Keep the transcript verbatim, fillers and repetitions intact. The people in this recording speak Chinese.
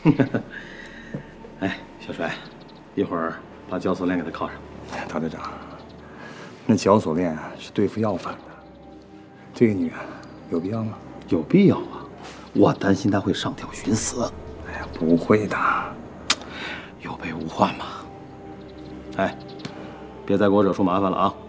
哎，小帅，一会儿把绞索链给他铐上。 哎，大队长，那绞索链啊是对付要犯的，这个你啊有必要吗？ 有必要啊，我担心他会上吊寻死。 哎呀，不会的， 有备无患嘛。哎，别再给我惹出麻烦了啊！